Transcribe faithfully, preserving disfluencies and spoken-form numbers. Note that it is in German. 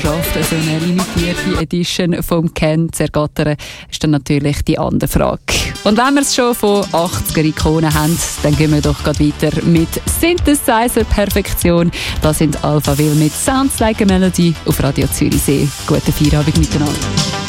geschafft, so eine limitierte Edition vom Ken zu ergattern, ist dann natürlich die andere Frage. Und wenn wir es schon von achtziger-Ikonen haben, dann gehen wir doch gerade weiter mit Synthesizer-Perfektion. Das sind Alphaville mit Sounds Like a Melody auf Radio Zürichsee. Guten Feierabend miteinander.